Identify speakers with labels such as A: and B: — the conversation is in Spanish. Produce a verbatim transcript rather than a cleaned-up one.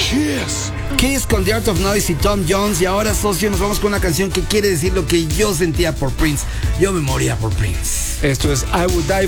A: Kiss.
B: Kiss con The Art of Noise y Tom Jones. Y ahora, socio, nos vamos con una canción que quiere decir lo que yo sentía por Prince. Yo me moría por Prince.
A: Esto es I Would Die